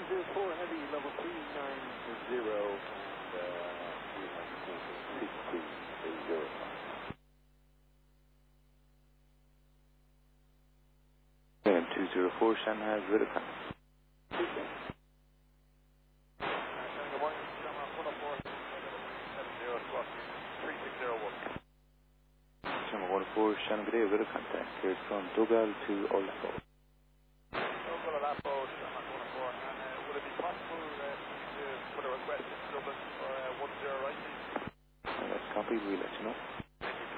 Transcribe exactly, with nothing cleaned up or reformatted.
zero four Heavy, level three nine zero, and uh, we have six two zero. And two zero four Shanghai, Vidicon. Good morning, Shanghai one oh four, seven zero, squawk three six zero one. Shanghai one oh four, Shanghai, good day, Vidicon. Here's from Dogal to Olapo. Dogal, Olapo, Shanghai one oh four, and uh, would it be possible uh, to put a request in Dublin for uh, one zero right? That's copy, we'll let you know.